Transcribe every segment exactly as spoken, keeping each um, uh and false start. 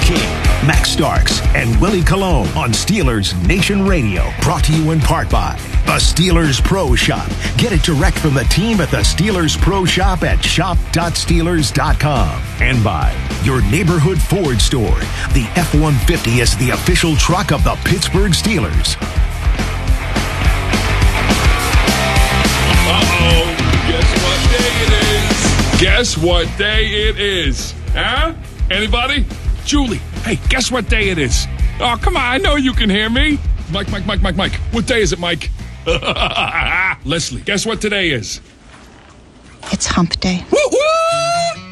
King, Max Starks, and Willie Colon on Steelers Nation Radio. Brought to you in part by the Steelers Pro Shop. Get it direct from the team at the Steelers Pro Shop at shop dot steelers dot com. And by your neighborhood Ford store. The F one fifty is the official truck of the Pittsburgh Steelers. Uh-oh. Guess what day it is? Guess what day it is? Huh? Anybody? Julie, hey, guess what day it is? Oh, come on, I know you can hear me. Mike, Mike, Mike, Mike, Mike. What day is it, Mike? Leslie, guess what today is? It's hump day. Woo-woo!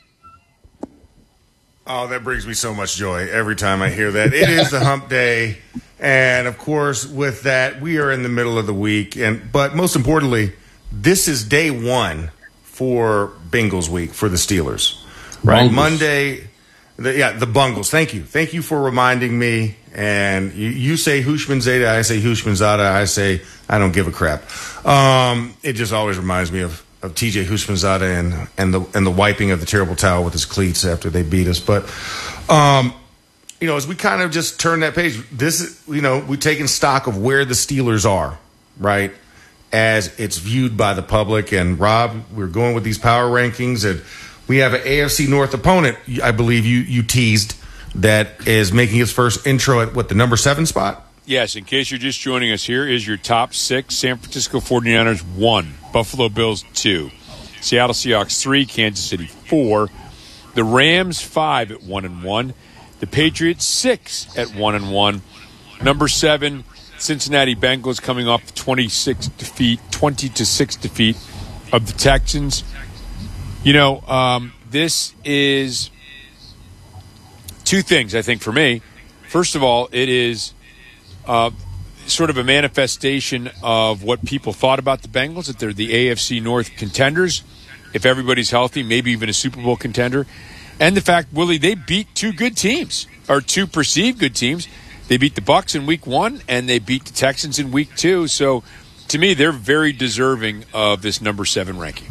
Oh, that brings me so much joy every time I hear that. It is the hump day. And, of course, with that, we are in the middle of the week. And But most importantly, this is day one for Bengals week for the Steelers. Right? Bungles. Monday, the, yeah, the Bungles. Thank you. Thank you for reminding me. And you, you say Hushmanzada, I say Hushmanzada, I say I don't give a crap. Um, it just always reminds me of, of T J Hushmanzada and, and, the, and the wiping of the terrible towel with his cleats after they beat us. But, um, you know, as we kind of just turn that page, this, you know, we're taking stock of where the Steelers are, right, as it's viewed by the public. And, Rob, we're going with these power rankings, and we have an A F C North opponent, I believe you, you teased, that is making his first intro at, what, the number seven spot? Yes, in case you're just joining us, here is your top six. San Francisco forty-niners, one. Buffalo Bills, two. Seattle Seahawks, three. Kansas City, four. The Rams, five at one and one. The Patriots, six at one and one. Number seven, Cincinnati Bengals, coming off twenty-six defeat, twenty to six defeat of the Texans. You know, um, this is two things, I think, for me. First of all, it is uh, sort of a manifestation of what people thought about the Bengals, that they're the A F C North contenders, if everybody's healthy, maybe even a Super Bowl contender. And the fact, Willie, they beat two good teams, or two perceived good teams. They beat the Bucs in week one, and they beat the Texans in week two. So, to me, they're very deserving of this number seven ranking.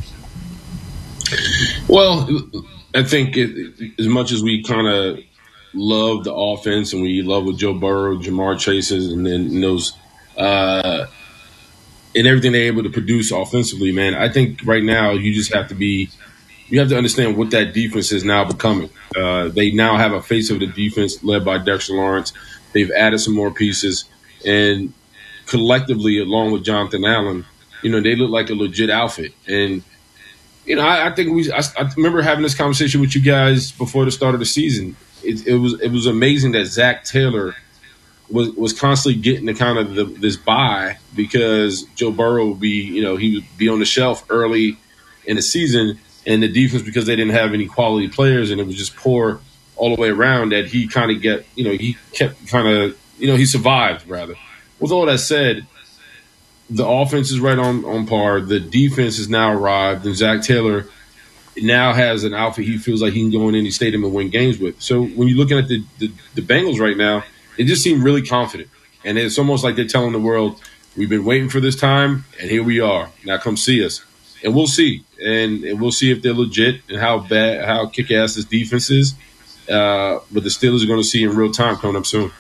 Well, I think it, as much as we kind of love the offense and we love what Joe Burrow, Jamar Chase is, and then and those uh, and everything they're able to produce offensively, man, I think right now you just have to be you have to understand what that defense is now becoming. Uh, they now have a face of the defense led by Dexter Lawrence. They've added some more pieces, and collectively, along with Jonathan Allen, you know, they look like a legit outfit. And you know, I, I think we. I, I remember having this conversation with you guys before the start of the season. It, it was it was amazing that Zach Taylor was was constantly getting the kind of the, this bye because Joe Burrow would be, you know, he would be on the shelf early in the season, and the defense, because they didn't have any quality players and it was just poor all the way around, that he kind of get, you know, he kept kind of, you know, he survived rather. With all that said, the offense is right on, on par. The defense has now arrived, and Zach Taylor now has an outfit he feels like he can go in any stadium and win games with. So when you're looking at the, the, the Bengals right now, they just seem really confident. And it's almost like they're telling the world, we've been waiting for this time, and here we are. Now come see us. And we'll see. And, and we'll see if they're legit and how bad, how kick-ass this defense is. Uh, but the Steelers are going to see in real time coming up soon.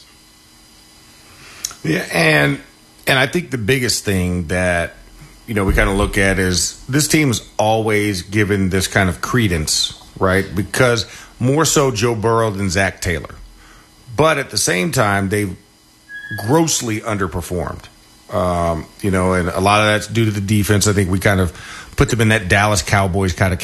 Yeah, and and I think the biggest thing that, you know, we kind of look at is this team's always given this kind of credence, right? Because more so Joe Burrow than Zach Taylor. But at the same time, they've grossly underperformed. Um, you know, and a lot of that's due to the defense. I think we kind of put them in that Dallas Cowboys kind of